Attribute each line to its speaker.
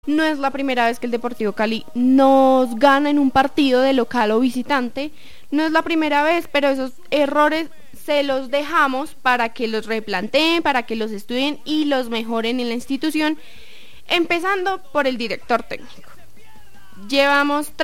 Speaker 1: No es la primera vez que el Deportivo Cali nos gana en un partido de local o visitante. No es la primera vez, pero esos errores se los dejamos para que los replanteen, para que los estudien y los mejoren en la institución, empezando por el director técnico. Llevamos